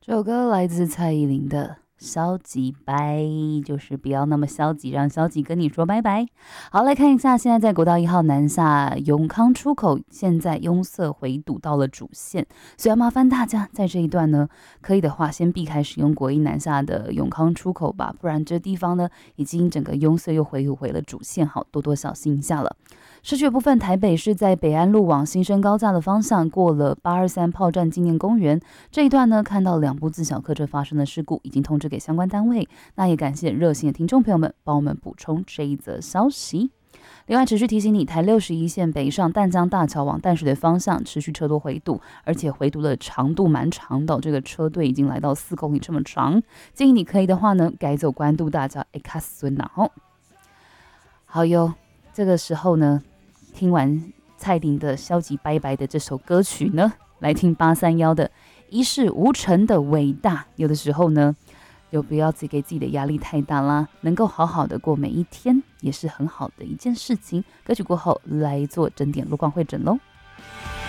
这首歌来自蔡依林的消极拜，就是不要那么消极，让消极跟你说拜拜。好，来看一下，现在在国道1号南下永康出口，现在拥塞回堵到了主线，所以要麻烦大家在这一段呢，可以的话先避开使用国一南下的永康出口吧，不然这地方呢已经整个拥塞又回了主线，好，多多小心一下了。市区的部分，台北是在北安路往新生高架的方向，过了823炮战纪念公园这一段呢，看到2部自小客车发生的事故，已经通知给相关单位。那也感谢热心的听众朋友们帮我们补充这一则消息。另外，持续提醒你，台61线北上淡江大桥往淡水的方向持续车多回堵，而且回堵的长度蛮长的，这个车队已经来到4公里这么长。建议你可以的话呢，改走关渡大桥卡孙呐吼。好哟，这个时候呢，听完蔡琳的消极拜拜的这首歌曲呢，来听831的一事无成的伟大。有的时候呢，有不要给自己的压力太大啦，能够好好的过每一天，也是很好的一件事情。歌曲过后来做整点路况会诊咯。